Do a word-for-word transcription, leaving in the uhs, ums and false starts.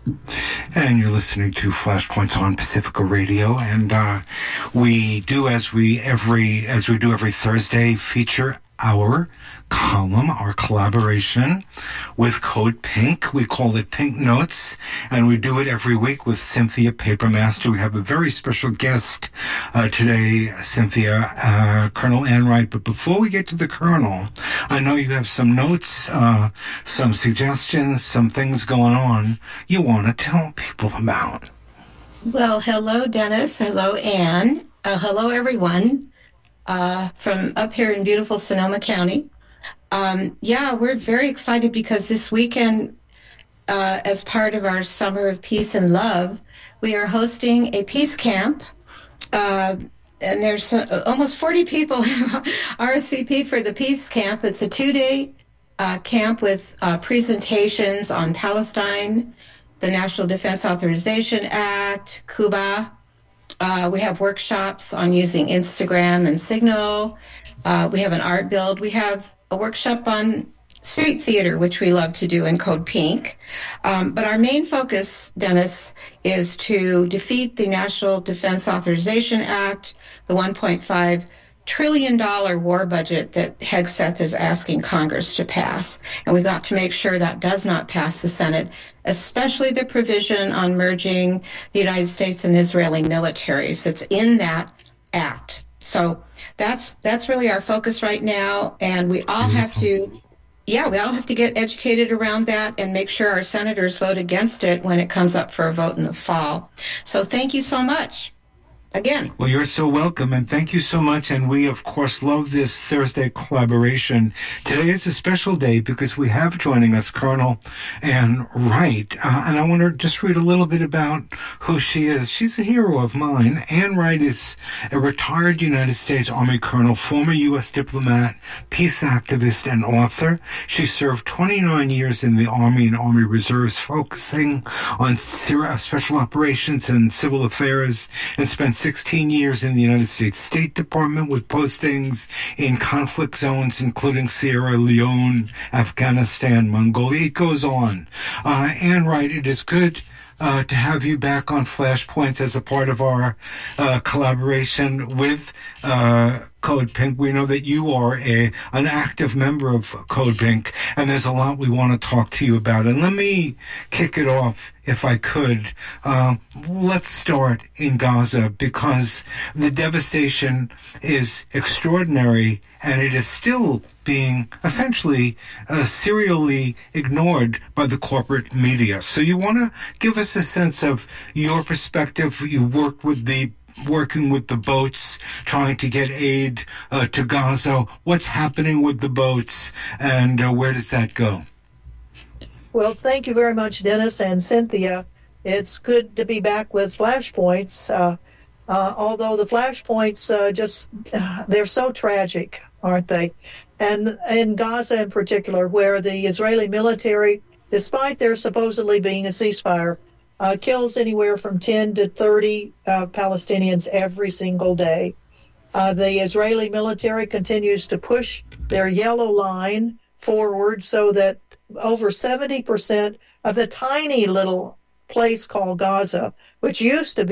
And you're listening to Flashpoints on Pacifica Radio, and uh, we do as we every as we do every Thursday feature our column, our collaboration with Code Pink. We call it Pink Notes, and we do it every week with Cynthia Papermaster. We have a very special guest uh, today, Cynthia, uh, Colonel Ann Wright. But before we get to the Colonel, I know you have some notes, uh, some suggestions, some things going on you want to tell people about. Well, hello, Dennis. Hello, Ann. Uh, hello, everyone. Uh, from up here in beautiful Sonoma County. Um, yeah, we're very excited because this weekend, uh, as part of our Summer of Peace and Love, we are hosting a peace camp. Uh, and there's uh, almost forty people R S V P'd for the peace camp. It's a two-day uh, camp with uh, presentations on Palestine, the National Defense Authorization Act, Cuba. Uh, we have workshops on using Instagram and Signal. Uh, we have an art build. We have a workshop on street theater, which we love to do in Code Pink. Um, but our main focus, Dennis, is to defeat the National Defense Authorization Act, the one point five trillion dollars war budget that Hegseth is asking Congress to pass. And we got to make sure that does not pass the Senate, especially the provision on merging the United States and Israeli militaries that's in that act. So that's that's really our focus right now. And we all have to, yeah, we all have to get educated around that and make sure our senators vote against it when it comes up for a vote in the fall. So thank you so much. Again. Well, you're so welcome, and thank you so much. And we, of course, love this Thursday collaboration. Today is a special day because we have joining us Colonel Ann Wright. Uh, and I want to just read a little bit about who she is. She's a hero of mine. Ann Wright is a retired United States Army colonel, former U S diplomat, peace activist, and author. She served twenty-nine years in the Army and Army Reserves, focusing on special operations and civil affairs, and spent sixteen years in the United States State Department with postings in conflict zones, including Sierra Leone, Afghanistan, Mongolia. It goes on. Uh, Ann Wright, it is good uh, to have you back on Flashpoints as a part of our uh, collaboration with uh, Code Pink. We know that you are a an active member of Code Pink, and there's a lot we want to talk to you about. And let me kick it off, if I could. Uh, let's start in Gaza, because the devastation is extraordinary, and it is still being essentially uh, serially ignored by the corporate media. So you want to give us a sense of your perspective. You work with the working with the boats, trying to get aid uh, to Gaza. What's happening with the boats, and uh, where does that go? Well, thank you very much, Dennis and Cynthia. It's good to be back with Flashpoints, uh, uh, although the Flashpoints uh, just, uh, they're so tragic, aren't they? And in Gaza in particular, where the Israeli military, despite there supposedly being a ceasefire, Uh, kills anywhere from ten to thirty uh, Palestinians every single day. Uh, the Israeli military continues to push their yellow line forward so that over seventy percent of the tiny little place called Gaza, which used to be